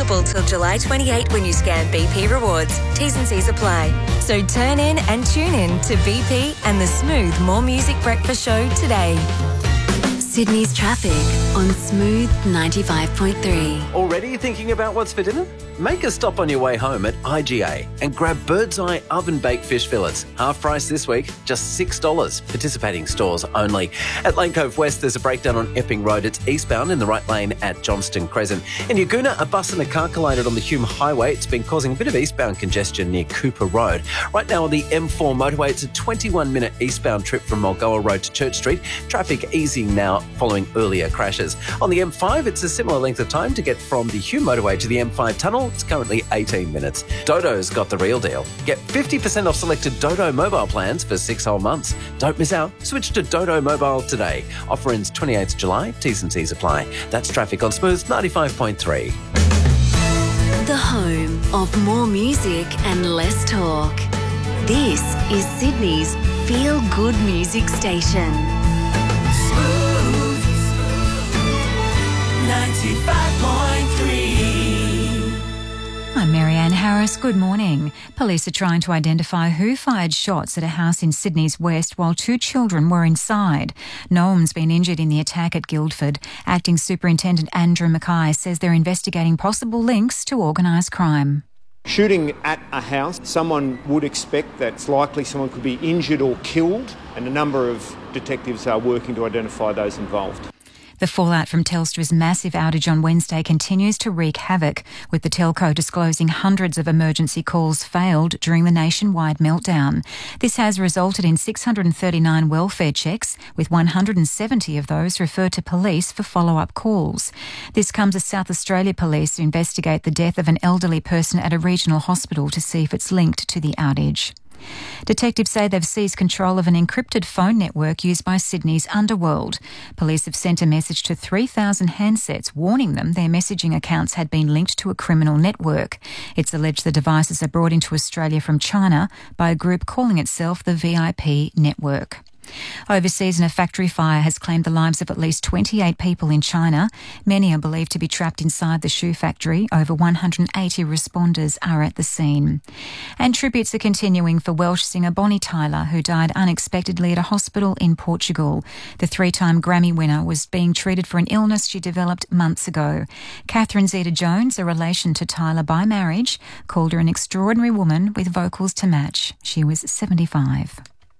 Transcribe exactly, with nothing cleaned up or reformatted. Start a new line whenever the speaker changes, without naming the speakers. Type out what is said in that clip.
available till July twenty-eighth when you scan B P Rewards. T's and C's apply. So turn in and tune in to B P and the Smooth More Music Breakfast Show today.
Sydney's traffic on Smooth ninety-five point three.
Already thinking about what's for dinner? Make a stop on your way home at I G A and grab Bird's Eye oven-baked fish fillets. Half price this week, just six dollars. Participating stores only. At Lane Cove West, there's a breakdown on Epping Road. It's eastbound in the right lane at Johnston Crescent. In Yagoona, a bus and a car collided on the Hume Highway. It's been causing a bit of eastbound congestion near Cooper Road. Right now on the M four motorway, it's a twenty-one minute eastbound trip from Mulgoa Road to Church Street. Traffic easing now following earlier crashes. On the M five, it's a similar length of time to get from the Hume motorway to the M five tunnel. It's currently eighteen minutes. Dodo's got the real deal. Get fifty percent off selected Dodo mobile plans for six whole months. Don't miss out. Switch to Dodo Mobile today. Offer ends twenty-eighth of July. T's and C's apply. That's traffic on Smooth ninety-five point three.
The home of more music and less talk. This is Sydney's feel-good music station.
Smooth ninety-five point three.
I'm Marianne Harris. Good morning. Police are trying to identify who fired shots at a house in Sydney's west while two children were inside. No one's been injured in the attack at Guildford. Acting Superintendent Andrew Mackay says they're investigating possible links to organised crime.
Shooting at a house, someone would expect that it's likely someone could be injured or killed, and a number of detectives are working to identify those involved.
The fallout from Telstra's massive outage on Wednesday continues to wreak havoc, with the telco disclosing hundreds of emergency calls failed during the nationwide meltdown. This has resulted in six hundred thirty-nine welfare checks, with one hundred seventy of those referred to police for follow-up calls. This comes as South Australia Police investigate the death of an elderly person at a regional hospital to see if it's linked to the outage. Detectives say they've seized control of an encrypted phone network used by Sydney's underworld. Police have sent a message to three thousand handsets warning them their messaging accounts had been linked to a criminal network. It's alleged the devices are brought into Australia from China by a group calling itself the V I P Network. Overseas, a factory fire has claimed the lives of at least twenty-eight people in China. Many are believed to be trapped inside the shoe factory. Over one hundred eighty responders are at the scene. And tributes are continuing for Welsh singer Bonnie Tyler, who died unexpectedly at a hospital in Portugal. The three-time Grammy winner was being treated for an illness she developed months ago. Catherine Zeta-Jones, a relation to Tyler by marriage, called her an extraordinary woman with vocals to match. She was seventy-five.